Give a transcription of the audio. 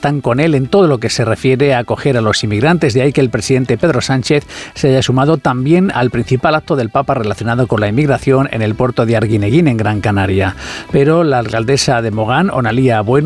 están con él en todo lo que se refiere a acoger a los inmigrantes. De ahí que el presidente Pedro Sánchez se haya sumado también al principal acto del Papa relacionado con la inmigración en el puerto de Arguineguín, en Gran Canaria. Pero la alcaldesa de Mogán, Onalía Bueno,